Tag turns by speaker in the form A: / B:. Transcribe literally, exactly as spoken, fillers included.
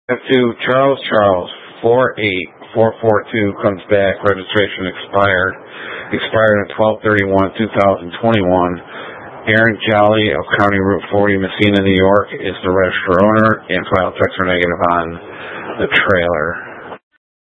A: To Charles Charles, four eight four four two comes back, registration expired. Expired on twelve thirty-one twenty twenty-one. Aaron Jolly of County Route forty, Messina, New York, is the registered owner, and file checks are negative on the trailer.